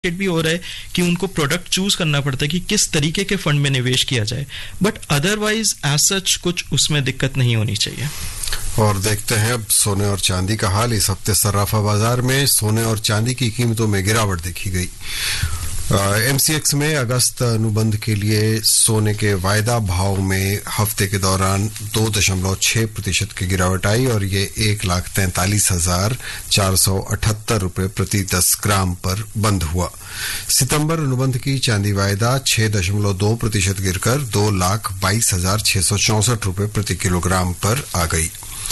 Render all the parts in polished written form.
भी हो रहा है कि उनको प्रोडक्ट चूज करना पड़ता है कि किस तरीके के फंड में निवेश किया जाए, बट अदरवाइज एज सच कुछ उसमें दिक्कत नहीं होनी चाहिए। और देखते हैं अब सोने और चांदी का हाल। इस हफ्ते सर्राफा बाजार में सोने और चांदी की कीमतों में गिरावट देखी गई। एमसीएक्स में अगस्त अनुबंध के लिए सोने के वायदा भाव में हफ्ते के दौरान 2.6% की गिरावट आई और ये 1,43,478 रुपए प्रति 10 ग्राम पर बंद हुआ। सितंबर अनुबंध की चांदी वायदा 6.2% गिरकर 2,22,664 रुपए प्रति किलोग्राम पर आ गई।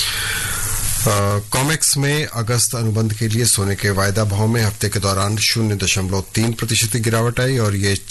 कॉमेक्स में अगस्त अनुबंध के लिए सोने के वायदा भाव में हफ्ते के दौरान 0.3% की गिरावट आई और ये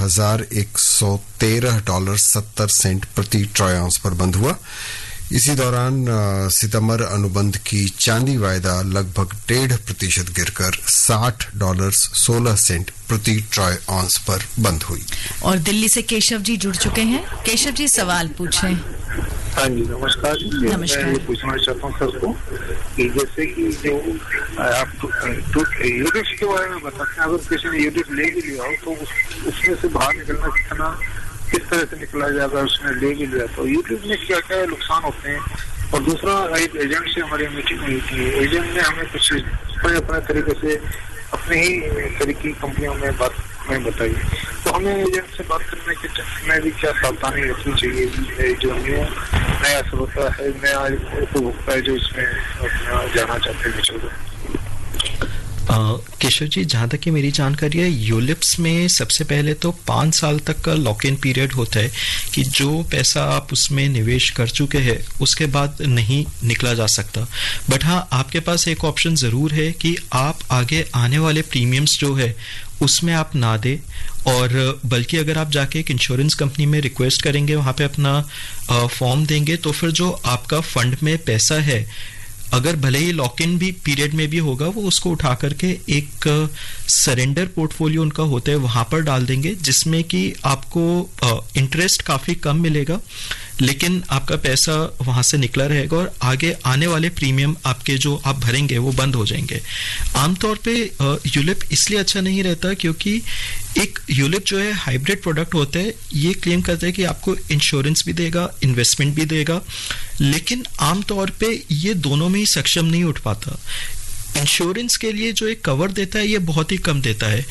$4,113.70 प्रति ट्रॉय आउंस पर बंद हुआ। इसी दौरान सितंबर अनुबंध की चांदी वायदा लगभग 1.5% गिरकर $60.16 प्रति ट्रॉय आउंस पर बंद हुई। और दिल्ली से केशव जी जुड़ चुके हैं। केशव जी सवाल पूछें। हाँ जी नमस्कार। नमस्कार। मैं ये पूछना चाहता हूँ सर को कि जैसे कि जो आप यूडिप्स के बारे में बताते हैं, अगर किसी ने यूडिप ले भी लिया हो तो उसमें से बाहर निकलना किस तरह से निकला जाए अगर उसने ले भी लिया तो यूडिप में क्या क्या नुकसान होते हैं। और दूसरा, एक एजेंट से हमारी मीटिंग हुई थी, एजेंट ने हमें कुछ अपने तरीके से अपने ही तरीके कंपनियों में बात में बताई, तो हमें एजेंट से बात करने के में भी क्या सावधानी रखनी चाहिए जो नया श्रोता है, नया उपभोक्ता है जो इसमें अपना जाना चाहते हैं। केशव जी, जहाँ तक कि मेरी जानकारी है, यूलिप्स में सबसे पहले तो 5 साल तक का लॉक इन पीरियड होता है कि जो पैसा आप उसमें निवेश कर चुके हैं उसके बाद नहीं निकला जा सकता। बट हाँ, आपके पास एक ऑप्शन ज़रूर है कि आप आगे आने वाले प्रीमियम्स जो है उसमें आप ना दें, और बल्कि अगर आप जाके एक इंश्योरेंस कंपनी में रिक्वेस्ट करेंगे, वहाँ पे अपना फॉर्म देंगे, तो फिर जो आपका फंड में पैसा है, अगर भले ही लॉक इन भी पीरियड में भी होगा, वो उसको उठा करके एक सरेंडर पोर्टफोलियो उनका होता है वहां पर डाल देंगे, जिसमें कि आपको इंटरेस्ट काफी कम मिलेगा, लेकिन आपका पैसा वहां से निकला रहेगा और आगे आने वाले प्रीमियम आपके जो आप भरेंगे वो बंद हो जाएंगे। आमतौर पे यूलिप इसलिए अच्छा नहीं रहता क्योंकि एक यूलिप जो है हाइब्रिड प्रोडक्ट होता है, ये क्लेम करता है कि आपको इंश्योरेंस भी देगा, इन्वेस्टमेंट भी देगा, लेकिन आमतौर पे ये दोनों में ही सक्षम नहीं उठ पाता। इंश्योरेंस के लिए जो एक कवर देता है ये बहुत ही कम देता है।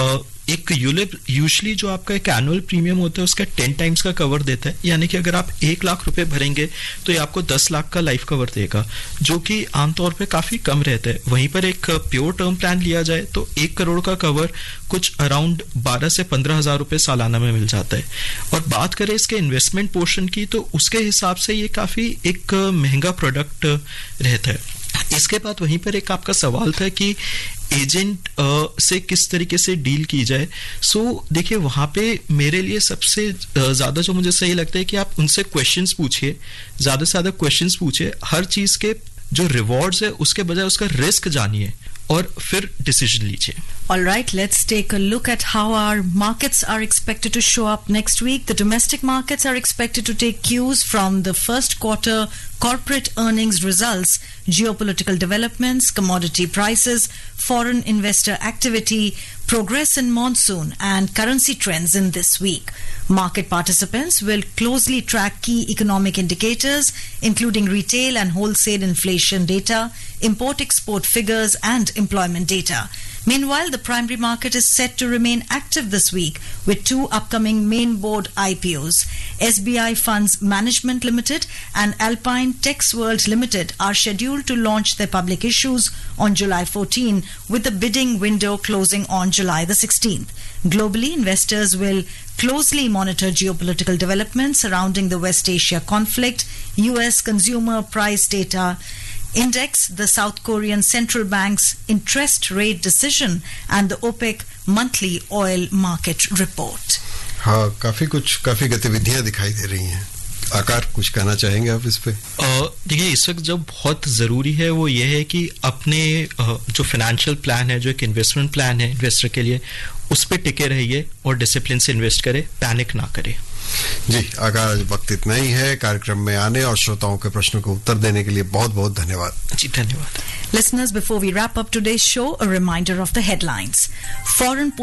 एक यूलिप यूजुअली जो आपका एक एनुअल प्रीमियम होता है उसका 10 टाइम्स का कवर देता है, यानी कि अगर आप 1 लाख रुपए भरेंगे तो ये आपको 10 लाख का लाइफ कवर देगा, जो कि आमतौर पे काफी कम रहता है। वहीं पर एक प्योर टर्म प्लान लिया जाए तो 1 करोड़ का कवर कुछ अराउंड 12 से 15 हजार रुपए सालाना में मिल जाता है। और बात करें इसके इन्वेस्टमेंट पोर्शन की, तो उसके हिसाब से ये काफी एक महंगा प्रोडक्ट रहता है। इसके बाद वहीं पर एक आपका सवाल था कि एजेंट से किस तरीके से डील की जाए। देखिए, वहां पे मेरे लिए सबसे ज्यादा जो मुझे सही लगता है कि आप उनसे क्वेश्चंस पूछिए, ज्यादा से ज्यादा क्वेश्चंस पूछिए, हर चीज के जो रिवॉर्ड्स है उसके बजाय उसका रिस्क जानिए और फिर डिसीजन लीजिए। All right, let's take a look at how our markets are expected to show up next week. The domestic markets are expected to take cues from the first quarter corporate earnings results, geopolitical developments, commodity prices, foreign investor activity, progress in monsoon, and currency trends in this week. Market participants will closely track key economic indicators, including retail and wholesale inflation data, import-export figures, and employment data. Meanwhile, the primary market is set to remain active this week with 2 upcoming main board IPOs. SBI Funds Management Limited and Alpine Texworld Limited are scheduled to launch their public issues on July 14, with the bidding window closing on July the 16th. Globally, investors will closely monitor geopolitical developments surrounding the West Asia conflict, US consumer price data index, the South Korean Central Bank's interest rate decision, and the OPEC monthly oil market report. हाँ, काफी गतिविधियां दिखाई दे रही हैं। आकार, कुछ कहना चाहेंगे आप इस पे? देखिए, इस वक्त जो बहुत जरूरी है वो ये है कि अपने जो फाइनेंशियल प्लान है, जो एक इन्वेस्टमेंट प्लान है इन्वेस्टर के लिए, उस पे टिके रहिए और डिसिप्लिन से इन्वेस्ट करें, पैनिक ना करें। जी, आज वक्त इतना ही है। कार्यक्रम में आने और श्रोताओं के प्रश्नों को उत्तर देने के लिए बहुत बहुत धन्यवाद। जी, धन्यवाद। Listeners, before we wrap up today's show, a reminder of the headlines. Foreign